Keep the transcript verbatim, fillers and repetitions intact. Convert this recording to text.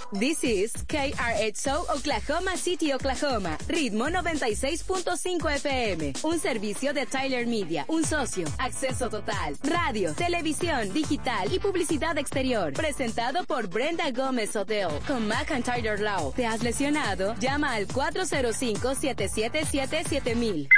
This is K R X O Oklahoma City, Oklahoma. Ritmo noventa y seis punto cinco F M. Un servicio de Tyler Media. Un socio. Acceso total. Radio, televisión, digital y publicidad exterior. Presentado por Brenda Gómez Odell. Con McIntyre Law. ¿Te has lesionado? Llama al cuatro cero cinco, siete siete siete, siete mil.